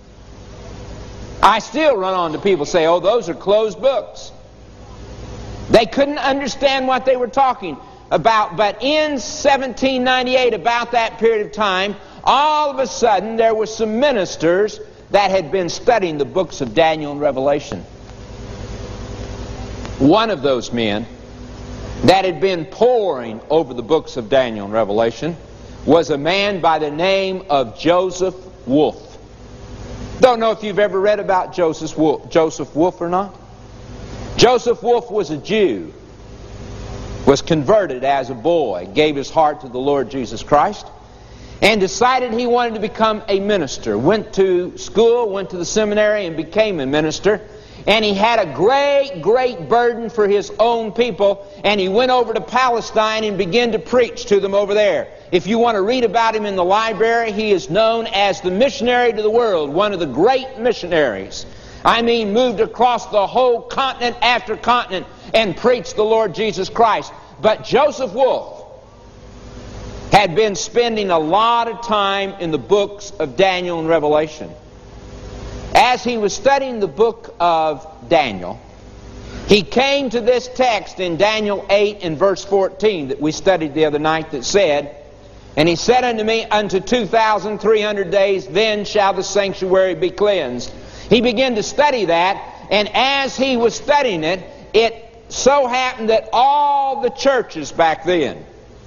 Speaker 10: I still run on to people say, oh, those are closed books. They couldn't understand what they were talking about. But in seventeen ninety-eight, about that period of time, all of a sudden there were some ministers that had been studying the books of Daniel and Revelation. One of those men that had been poring over the books of Daniel and Revelation was a man by the name of Joseph Wolf. Don't know if you've ever read about Joseph Wolf, Joseph Wolf or not. Joseph Wolf was a Jew, was converted as a boy, gave his heart to the Lord Jesus Christ, and decided he wanted to become a minister. Went to school, went to the seminary, and became a minister. And he had a great, great burden for his own people, and he went over to Palestine and began to preach to them over there. If you want to read about him in the library, he is known as the missionary to the world, one of the great missionaries. I mean, moved across the whole continent after continent and preached the Lord Jesus Christ. But Joseph Wolf had been spending a lot of time in the books of Daniel and Revelation. As he was studying the book of Daniel, he came to this text in Daniel eight and verse fourteen that we studied the other night that said, and he said unto me, unto two thousand three hundred days, then shall the sanctuary be cleansed. He began to study that, and as he was studying it, it so happened that all the churches back then,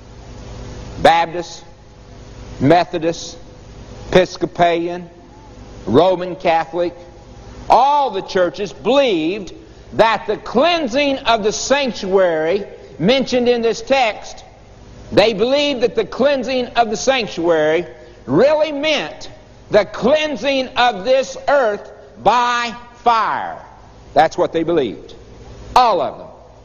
Speaker 10: Baptist, Methodist, Episcopalian, Roman Catholic, all the churches believed that the cleansing of the sanctuary mentioned in this text, they believed that the cleansing of the sanctuary really meant the cleansing of this earth by fire. That's what they believed. All of them.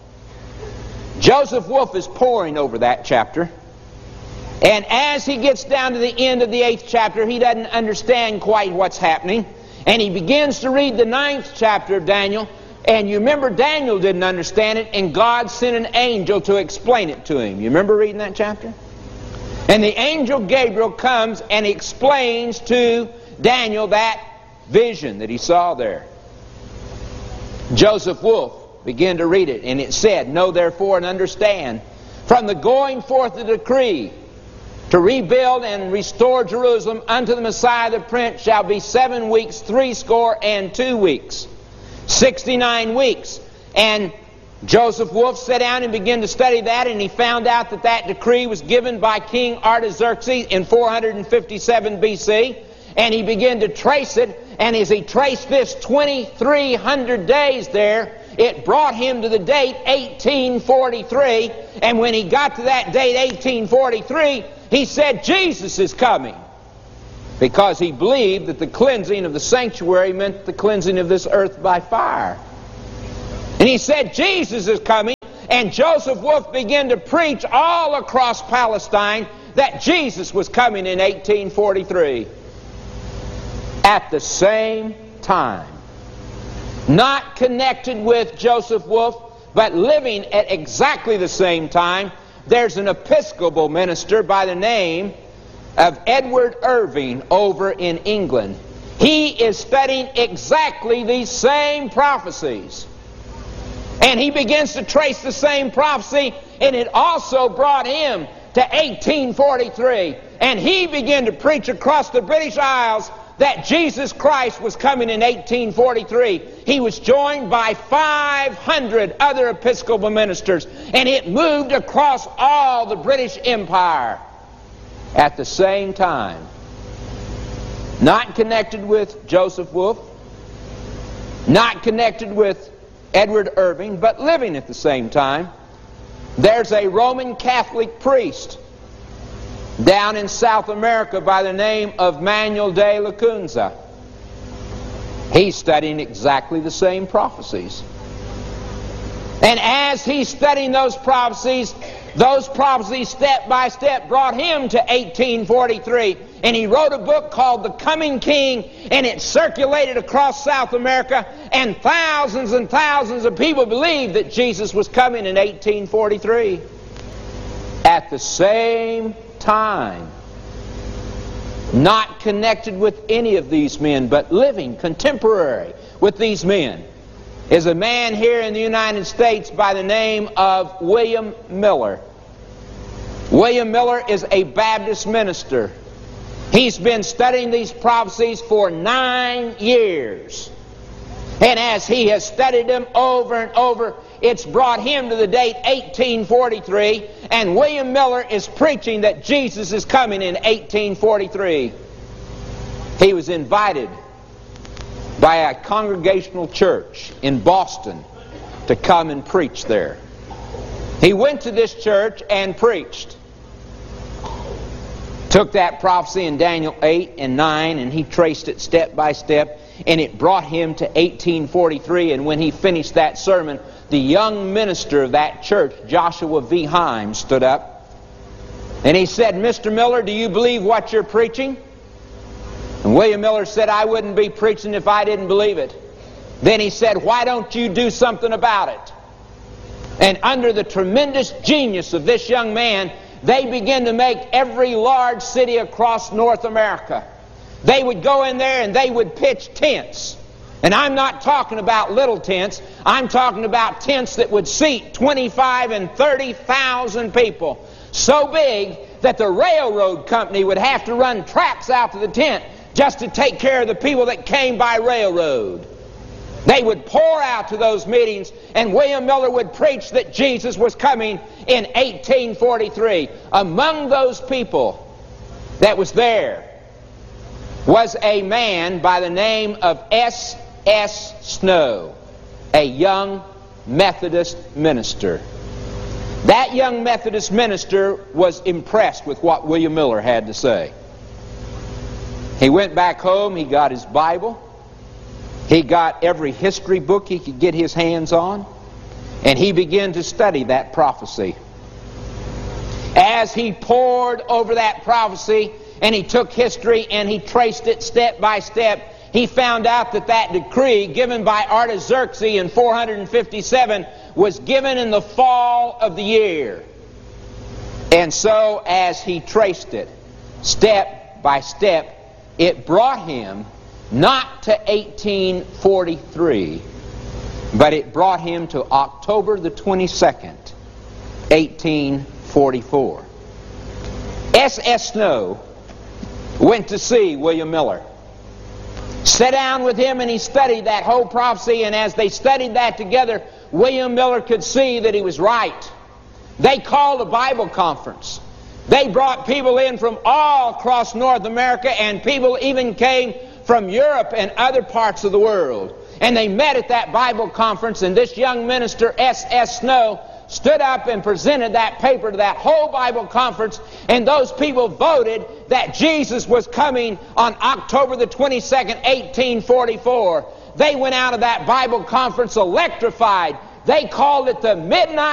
Speaker 10: Joseph Wolf is poring over that chapter. And as he gets down to the end of the eighth chapter, he doesn't understand quite what's happening. And he begins to read the ninth chapter of Daniel. And you remember Daniel didn't understand it, and God sent an angel to explain it to him. You remember reading that chapter? And the angel Gabriel comes and explains to Daniel that vision that he saw there. Joseph Wolf began to read it, and it said, know therefore and understand, from the going forth of the decree to rebuild and restore Jerusalem unto the Messiah the Prince shall be seven weeks, threescore and two weeks. Sixty-nine weeks. And Joseph Wolf sat down and began to study that, and he found out that that decree was given by King Artaxerxes in four hundred fifty-seven B C, and he began to trace it, and as he traced this twenty-three hundred days there, it brought him to the date eighteen forty-three, and when he got to that date eighteen forty-three, he said, Jesus is coming, because he believed that the cleansing of the sanctuary meant the cleansing of this earth by fire. And he said, Jesus is coming, and Joseph Wolf began to preach all across Palestine that Jesus was coming in eighteen forty-three. At the same time, not connected with Joseph Wolf, but living at exactly the same time, there's an Episcopal minister by the name of Edward Irving over in England. He is studying exactly these same prophecies. And he begins to trace the same prophecy, and it also brought him to eighteen forty-three. And he began to preach across the British Isles that Jesus Christ was coming in eighteen forty-three. He was joined by five hundred other Episcopal ministers, and it moved across all the British Empire at the same time. Not connected with Joseph Wolf, not connected with Edward Irving, but living at the same time. There's a Roman Catholic priest down in South America by the name of Manuel de Lacunza. He's studying exactly the same prophecies. And as he's studying those prophecies, those prophecies step by step brought him to eighteen forty-three. And he wrote a book called The Coming King, and it circulated across South America, and thousands and thousands of people believed that Jesus was coming in eighteen forty-three. At the same time, not connected with any of these men, but living contemporary with these men, is a man here in the United States by the name of William Miller. William Miller is a Baptist minister. He's been studying these prophecies for nine years. And as he has studied them over and over, it's brought him to the date eighteen forty-three, and William Miller is preaching that Jesus is coming in eighteen forty-three. He was invited by a congregational church in Boston to come and preach there. He went to this church and preached. Took that prophecy in Daniel eight and nine, and he traced it step by step, and it brought him to eighteen forty-three. And when he finished that sermon, the young minister of that church, Joshua V. Heim, stood up, and he said, Mister Miller, do you believe what you're preaching? And William Miller said, I wouldn't be preaching if I didn't believe it. Then he said, why don't you do something about it? And under the tremendous genius of this young man, they began to make every large city across North America. They would go in there and they would pitch tents. And I'm not talking about little tents. I'm talking about tents that would seat twenty-five and thirty thousand people. So big that the railroad company would have to run tracks out to the tent just to take care of the people that came by railroad. They would pour out to those meetings, and William Miller would preach that Jesus was coming in eighteen forty-three. Among those people that was there was a man by the name of S S Snow, a young Methodist minister. That young Methodist minister was impressed with what William Miller had to say. He went back home, he got his Bible, he got every history book he could get his hands on, and he began to study that prophecy. As he pored over that prophecy, and he took history and he traced it step by step, he found out that that decree given by Artaxerxes in four hundred fifty-seven was given in the fall of the year. And so as he traced it step by step, it brought him not to eighteen forty-three, but it brought him to October the twenty-second, eighteen forty-four. S S Snow went to see William Miller, sat down with him, and he studied that whole prophecy. And as they studied that together, William Miller could see that he was right. They called a Bible conference. They brought people in from all across North America, and people even came from Europe and other parts of the world. And they met at that Bible conference, and this young minister, S S Snow, stood up and presented that paper to that whole Bible conference, and those people voted that Jesus was coming on October the twenty-second, eighteen forty-four. They went out of that Bible conference electrified. They called it the Midnight